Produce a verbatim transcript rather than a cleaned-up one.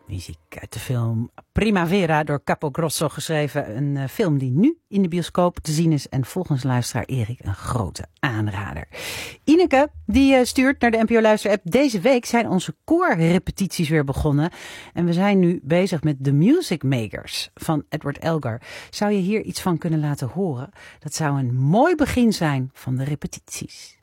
Muziek uit de film Primavera door Capo Grosso geschreven. Een uh, film die nu in de bioscoop te zien is. En volgens luisteraar Erik een grote aanrader. Ineke die uh, stuurt naar de N P O Luister app. Deze week zijn onze koorrepetities weer begonnen. En we zijn nu bezig met The Music Makers van Edward Elgar. Zou je hier iets van kunnen laten horen? Dat zou een mooi begin zijn van de repetities.